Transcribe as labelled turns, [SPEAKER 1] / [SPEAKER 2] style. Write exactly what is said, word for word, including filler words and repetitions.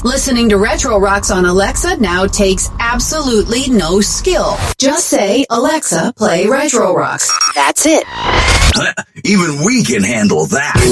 [SPEAKER 1] Listening to Retro Rocks on Alexa now takes absolutely no skill. Just say, Alexa, play Retro Rocks. That's it.
[SPEAKER 2] Even we can handle that.